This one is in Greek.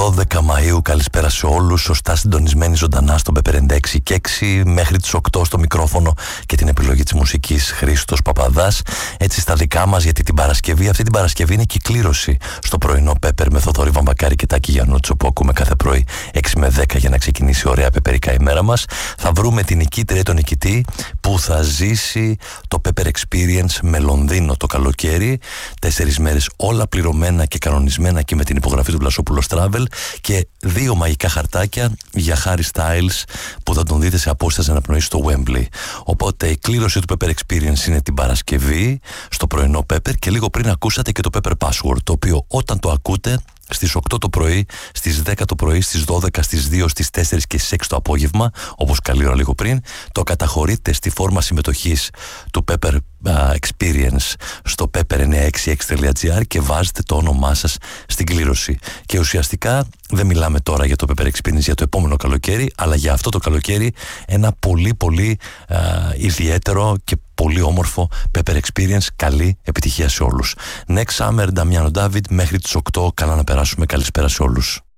12 Μαΐου, καλησπέρα σε όλους. Σωστά συντονισμένοι ζωντανά στο Pepper 96 και 6 μέχρι τις 8 στο μικρόφωνο και την επιλογή της μουσικής Χρήστος Παπαδάς. Έτσι στα δικά μας, γιατί αυτή την Παρασκευή είναι κυκλήρωση στο πρωινό Pepper με Θοδωρή Βαμβακάρη και Τάκη Γιαννούτσο που ακούμε κάθε πρωί 6 με 10 για να ξεκινήσει ωραία πεπερικά η μέρα μας. Θα βρούμε την νικήτρια ή τον νικητή που θα ζήσει το Pepper Experience με Λονδίνο το καλοκαίρι. 4 μέρες όλα πληρωμένα και κανονισμένα και με την υπογραφή του Βλασόπουλος Travel και 2 μαγικά χαρτάκια για Harry Styles που θα τον δείτε σε απόσταση αναπνοή στο Wembley. Οπότε η κλήρωση του Pepper Experience είναι την Παρασκευή στο πρωινό Pepper και λίγο πριν ακούσατε και το Pepper Password, το οποίο όταν το ακούτε στις 8 το πρωί, στις 10 το πρωί, στις 12, στις 2, στις 4 και στις 6 το απόγευμα, όπως καλή ώρα λίγο πριν, το καταχωρείτε στη φόρμα συμμετοχής του Pepper Experience στο pepper966.gr και βάζετε το όνομά σας στην κλήρωση. Και ουσιαστικά δεν μιλάμε τώρα για το Pepper Experience για το επόμενο καλοκαίρι, αλλά για αυτό το καλοκαίρι ένα πολύ πολύ ιδιαίτερο και πολύ όμορφο Pepper Experience. Καλή επιτυχία σε όλους. Next Summer, Νταμιάνο Ντάβιντ, μέχρι τις 8. Καλά να περάσουμε. Καλησπέρα σε όλους.